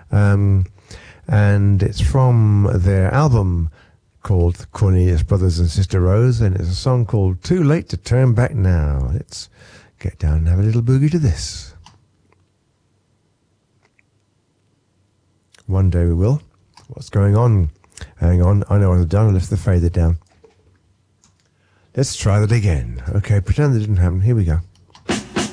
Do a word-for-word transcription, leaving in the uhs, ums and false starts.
Um, and it's from their album called Cornelius Brothers and Sister Rose, and it's a song called Too Late to Turn Back Now. Let's get down and have a little boogie to this. One day we will. What's going on? Hang on, I know what I've done. I left the fader down. Let's try that again. Okay, pretend that didn't happen. Here we go.